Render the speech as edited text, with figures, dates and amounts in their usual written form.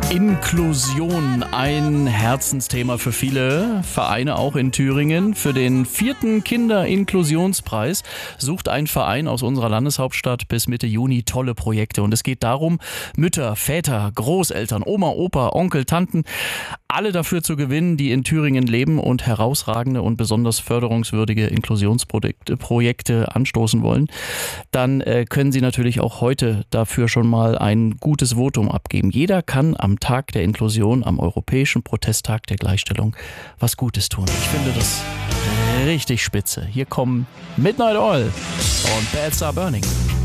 Inklusion, ein Herzensthema für viele Vereine, auch in Thüringen. Für den 4. Kinderinklusionspreis sucht ein Verein aus unserer Landeshauptstadt bis Mitte Juni tolle Projekte. Und es geht darum, Mütter, Väter, Großeltern, Oma, Opa, Onkel, Tanten, alle dafür zu gewinnen, die in Thüringen leben und herausragende und besonders förderungswürdige Inklusionsprojekte anstoßen wollen. Dann können Sie natürlich auch heute dafür schon mal ein gutes Votum abgeben. Jeder kann am Tag der Inklusion, am Europäischen Protesttag der Gleichstellung, was Gutes tun. Ich finde das richtig spitze. Hier kommen Midnight Oil und Bad Star Burning.